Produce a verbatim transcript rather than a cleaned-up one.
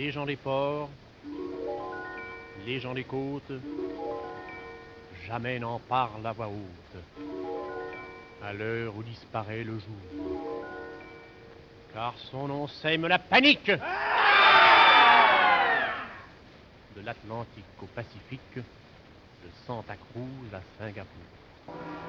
les gens des ports, les gens des côtes, jamais n'en parlent à voix haute, à l'heure où disparaît le jour. Car son nom sème la panique. De l'Atlantique au Pacifique, de Santa Cruz à Singapour.